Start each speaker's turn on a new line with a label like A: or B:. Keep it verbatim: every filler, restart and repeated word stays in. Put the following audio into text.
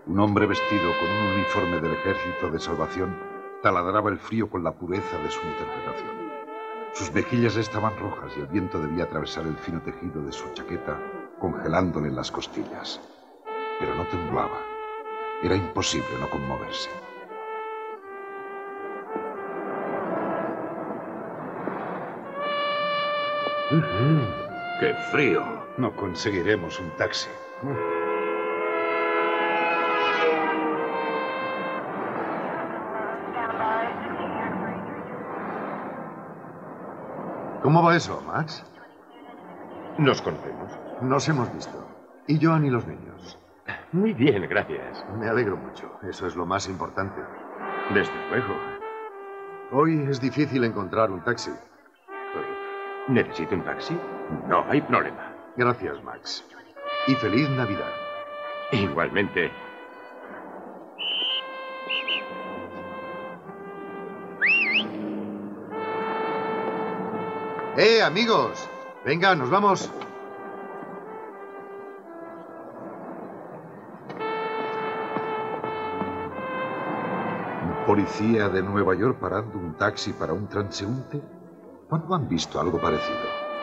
A: Un hombre vestido con un uniforme del Ejército de Salvación taladraba el frío con la pureza de su interpretación. Sus mejillas estaban rojas y el viento debía atravesar el fino tejido de su chaqueta, congelándole las costillas. Pero no temblaba. Era imposible no conmoverse.
B: Uh-huh. ¡Qué frío!
A: No conseguiremos un taxi.
C: ¿Cómo va eso, Max?
B: Nos conocemos.
C: Nos hemos visto. Y Joan y los niños.
B: Muy bien, gracias.
C: Me alegro mucho. Eso es lo más importante.
B: Desde luego.
C: Hoy es difícil encontrar un taxi.
B: ¿Necesito un taxi? No hay problema.
C: Gracias, Max. Y feliz Navidad.
B: Igualmente.
C: ¡Eh, amigos! Venga, nos vamos.
A: ¿Un policía de Nueva York parando un taxi para un transeúnte? ¿Cuándo han visto algo parecido?